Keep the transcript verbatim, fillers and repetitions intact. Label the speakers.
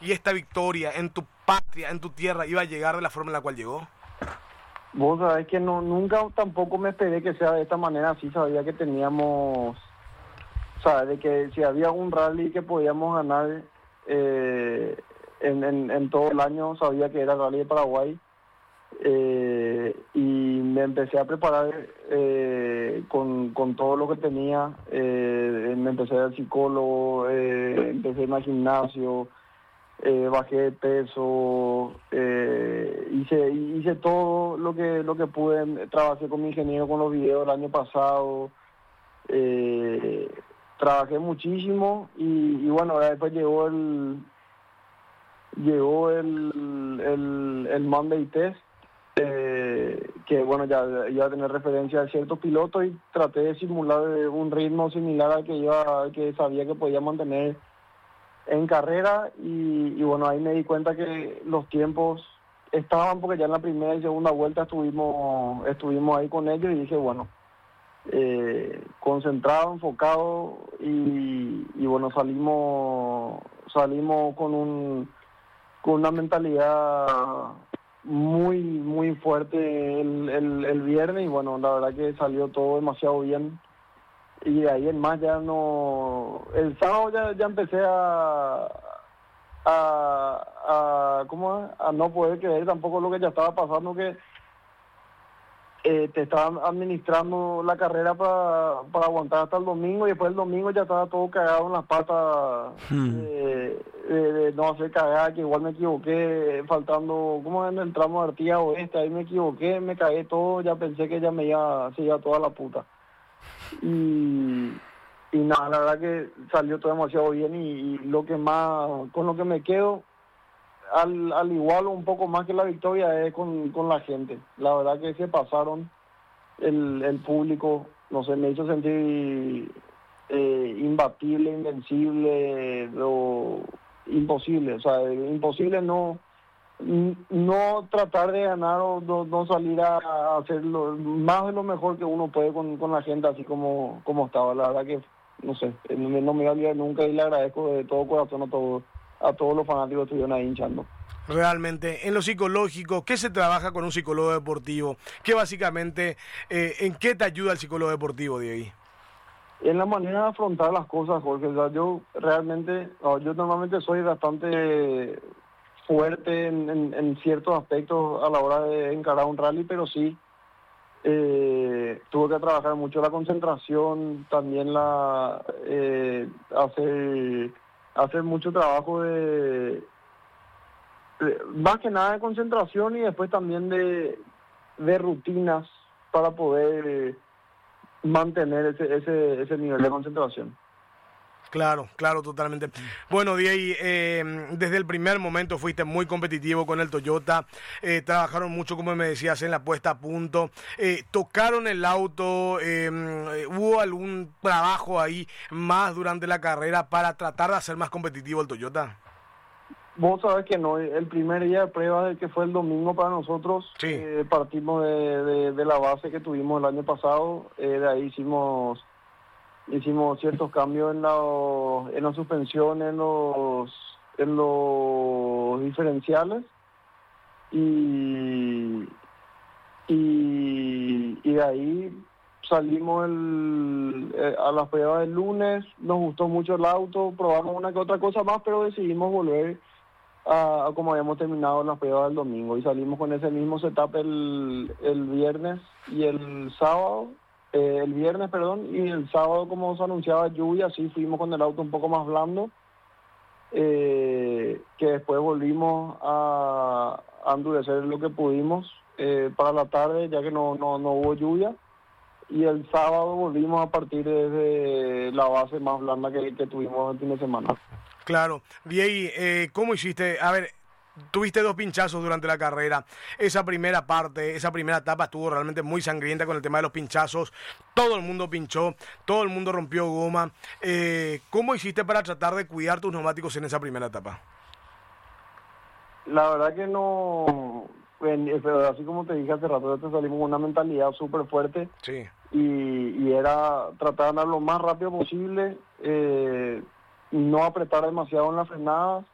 Speaker 1: y esta victoria en tu patria, en tu tierra, iba a llegar de la forma en la cual llegó?
Speaker 2: Vos sabés que no, nunca tampoco me esperé que sea de esta manera, así sabía que teníamos, sabes, de que si había un rally que podíamos ganar eh, en, en, en todo el año, sabía que era el Rally de Paraguay, eh, y me empecé a preparar eh, con, con todo lo que tenía, eh, me empecé al psicólogo, eh, empecé a ir al gimnasio, Eh, bajé de peso, eh, hice hice todo lo que lo que pude, trabajé con mi ingeniero con los videos el año pasado, eh, trabajé muchísimo y, y bueno, después llegó el llegó el el, el Monday Test, eh, que bueno, ya iba a tener referencia a ciertos pilotos y traté de simular un ritmo similar al que iba, al que sabía que podía mantener en carrera y, y bueno, ahí me di cuenta que los tiempos estaban, porque ya en la primera y segunda vuelta estuvimos estuvimos ahí con ellos y dije, bueno, eh, concentrado, enfocado y, y bueno, salimos salimos con un con una mentalidad muy muy fuerte el, el, el viernes y bueno, la verdad que salió todo demasiado bien. Y de ahí en más ya no... El sábado ya, ya empecé a, a, a... ¿Cómo es? A no poder creer tampoco lo que ya estaba pasando, que eh, te estaban administrando la carrera para, para aguantar hasta el domingo y después el domingo ya estaba todo cagado en las patas,
Speaker 1: Hmm.
Speaker 2: eh, de, de no hacer cagada, que igual me equivoqué faltando... ¿Cómo es? En el tramo de Artigas Oeste, ahí me equivoqué, me cagué todo, ya pensé que ya me iba, se iba toda la puta. Y, y nada, la verdad que salió todo demasiado bien y, y lo que más, con lo que me quedo, al, al igual o un poco más que la victoria, es con, con la gente. La verdad que se pasaron, el, el público, no sé, me hizo sentir eh, imbatible, invencible, lo imposible, o sea, imposible no... no tratar de ganar o no, no salir a, a hacer lo, más de lo mejor que uno puede con, con la gente así como, como estaba. La verdad que, no sé, no me, no me voy a olvidar nunca y le agradezco de todo corazón a todos, a todos los fanáticos que estuvieron ahí hinchando.
Speaker 1: Realmente, en lo psicológico, ¿qué se trabaja con un psicólogo deportivo? ¿Qué básicamente, eh, en qué te ayuda el psicólogo deportivo, Diego?
Speaker 2: En la manera de afrontar las cosas, Jorge, o sea, yo realmente, no, yo normalmente soy bastante fuerte en, en, en ciertos aspectos a la hora de encarar un rally, pero sí eh, tuve que trabajar mucho la concentración, también la eh, hacer hacer mucho trabajo de, de más que nada de concentración y después también de, de rutinas para poder eh, mantener ese, ese ese nivel de concentración.
Speaker 1: Claro, claro, totalmente. Bueno, Diego, eh, desde el primer momento fuiste muy competitivo con el Toyota, eh, trabajaron mucho, como me decías, en la puesta a punto, eh, tocaron el auto, eh, ¿hubo algún trabajo ahí más durante la carrera para tratar de hacer más competitivo el Toyota?
Speaker 2: Vos sabés que no, el primer día de prueba, que fue el domingo para nosotros,
Speaker 1: Sí.
Speaker 2: eh, partimos de, de, de la base que tuvimos el año pasado, eh, de ahí hicimos... hicimos ciertos cambios en la en la suspensión, en los en los diferenciales y y, y de ahí salimos el, eh, a las pruebas del lunes, nos gustó mucho el auto, probamos una que otra cosa más, pero decidimos volver a, a como habíamos terminado las pruebas del domingo y salimos con ese mismo setup el, el viernes y el sábado. Eh, el viernes, perdón, y el sábado, como se anunciaba lluvia, sí fuimos con el auto un poco más blando, eh, que después volvimos a, a endurecer lo que pudimos eh, para la tarde, ya que no, no, no hubo lluvia, y el sábado volvimos a partir desde la base más blanda que, que tuvimos el fin de semana.
Speaker 1: Claro. Diego, eh, ¿cómo hiciste? A ver, tuviste dos pinchazos durante la carrera. Esa primera parte, esa primera etapa estuvo realmente muy sangrienta con el tema de los pinchazos. Todo el mundo pinchó, todo el mundo rompió goma. Eh, ¿Cómo hiciste para tratar de cuidar tus neumáticos en esa primera etapa?
Speaker 2: La verdad que no, pero así como te dije hace rato, te salimos con una mentalidad súper fuerte.
Speaker 1: Sí.
Speaker 2: Y, y era tratar de andar lo más rápido posible, eh, no apretar demasiado en las frenadas